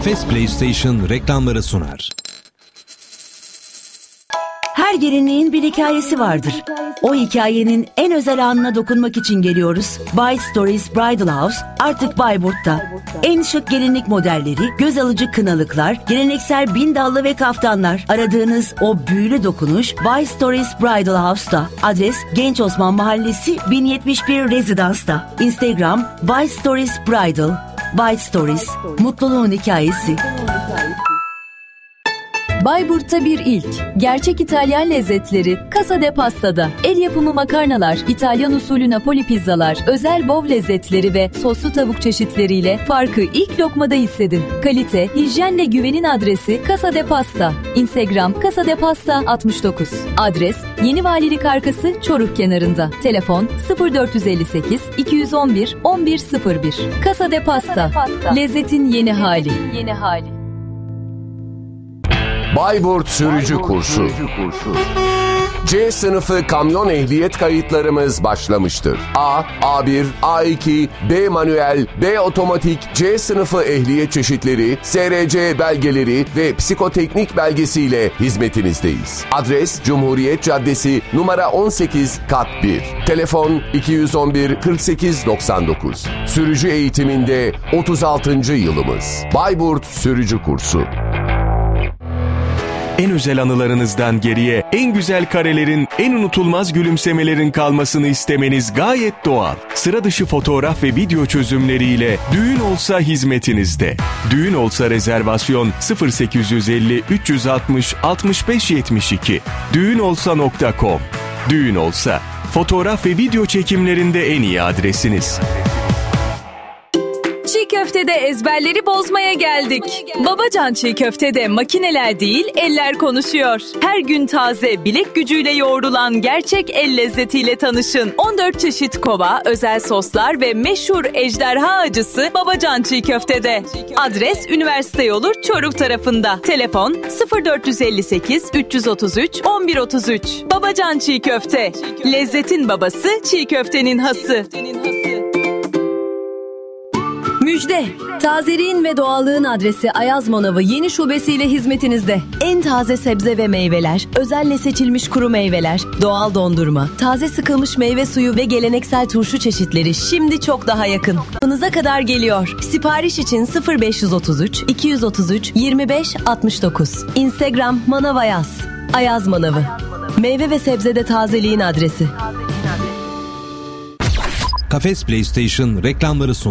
Kafes PlayStation reklamları sunar. Her gelinliğin bir hikayesi vardır. O hikayenin en özel anına dokunmak için geliyoruz. By Stories Bridal House artık Bayburt'ta. En şık gelinlik modelleri, göz alıcı kınalıklar, geleneksel bin dallı ve kaftanlar. Aradığınız o büyülü dokunuş By Stories Bridal House'ta. Adres Genç Osman Mahallesi 1071 Rezidans'ta. Instagram By Stories Bridal. By Stories, mutluluğun hikayesi. Bayburt'ta bir ilk. Gerçek İtalyan lezzetleri Casa de Pasta'da. El yapımı makarnalar, İtalyan usulü Napoli pizzalar, özel bov lezzetleri ve soslu tavuk çeşitleriyle farkı ilk lokmada hissedin. Kalite, hijyenle güvenin adresi Casa de Pasta. Instagram Casa de Pasta 69. Adres Yeni Valilik Arkası Çoruh kenarında. Telefon 0458 211 1101. Casa de Pasta. Lezzetin yeni hali. Bayburt Sürücü Kursu. C sınıfı kamyon ehliyet kayıtlarımız başlamıştır. A, A1, A2, B manuel, B otomatik, C sınıfı ehliyet çeşitleri, SRC belgeleri ve psikoteknik belgesiyle hizmetinizdeyiz. Adres Cumhuriyet Caddesi numara 18 kat 1. Telefon 211 48 99. Sürücü eğitiminde 36. yılımız. Bayburt Sürücü Kursu. En özel anılarınızdan geriye en güzel karelerin, en unutulmaz gülümsemelerin kalmasını istemeniz gayet doğal. Sıra dışı fotoğraf ve video çözümleriyle Düğün Olsa hizmetinizde. Düğün Olsa rezervasyon 0850 360 65 72. Düğünolsa.com. Düğün Olsa, fotoğraf ve video çekimlerinde en iyi adresiniz. Çiğ köftede ezberleri bozmaya geldik. Babacan Çiğ Köfte'de makineler değil, eller konuşuyor. Her gün taze, bilek gücüyle yoğrulan gerçek el lezzetiyle tanışın. 14 çeşit kova, özel soslar ve meşhur ejderha acısı Babacan Çiğ Köfte'de. Adres Üniversite Yolu Çoruh tarafında. Telefon 0458 333 1133. Babacan Çiğ Köfte. Lezzetin babası, çiğ köftenin hası. Müjde! Tazeliğin ve doğallığın adresi Ayaz Manavı yeni şubesiyle hizmetinizde. En taze sebze ve meyveler, özelle seçilmiş kuru meyveler, doğal dondurma, taze sıkılmış meyve suyu ve geleneksel turşu çeşitleri şimdi çok daha yakın. Kapınıza kadar geliyor. Sipariş için 0533 233 25 69. Instagram Manav Ayaz. Ayaz Manavı. Meyve ve sebzede tazeliğin adresi. Kafes PlayStation reklamları sunar.